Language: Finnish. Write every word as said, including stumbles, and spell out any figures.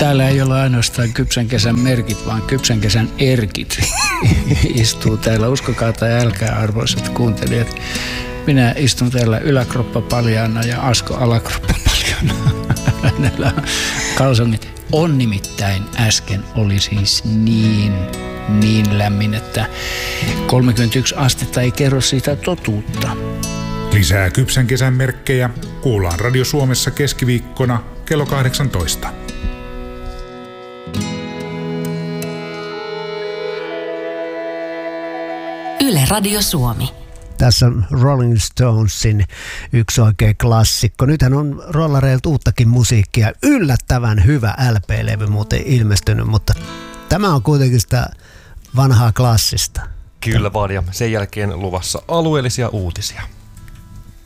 Täällä ei ole ainoastaan kypsän kesän merkit, vaan kypsän kesän erkit istuu täällä. Uskokaa tai älkää, arvoisat kuuntelijat. Minä istun täällä yläkroppa paljaana ja Asko alakroppa paljaana. Hänellä on kalsonit. On nimittäin äsken oli siis niin, niin lämmin, että kolmekymmentäyksi astetta ei kerro siitä totuutta. Lisää kypsän kesän merkkejä kuullaan Radio Suomessa keskiviikkona kello kahdeksantoista. Yle Radio Suomi. Tässä on Rolling Stonesin yksi oikea klassikko. Nythän on rollareilta uuttakin musiikkia. Yllättävän hyvä L P-levy muuten ilmestynyt, mutta tämä on kuitenkin sitä vanhaa klassista. Kyllä vaan, ja sen jälkeen luvassa alueellisia uutisia.